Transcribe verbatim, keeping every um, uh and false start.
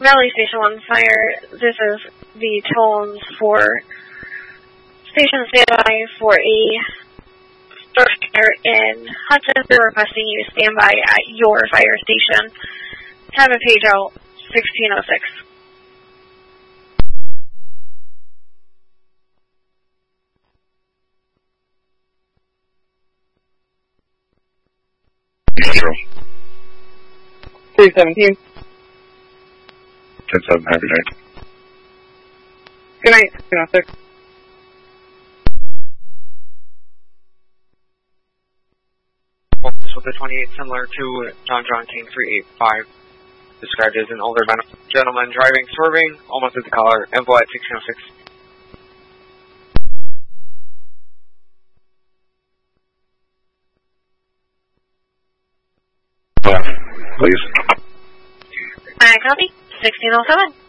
Valley Station one Fire, this is the tones for Station Standby for a structure in Hudson. They're requesting you stand by at your fire station. Have a page out sixteen oh six. Zero. three seventeen. ten seven, happy night. Good night, sixteen oh six. This was a twenty-eight similar to John John King three eighty-five. Described as an older gentleman driving, swerving, almost at the collar, info at sixteen oh six. Please. I copy. sixteen oh seven.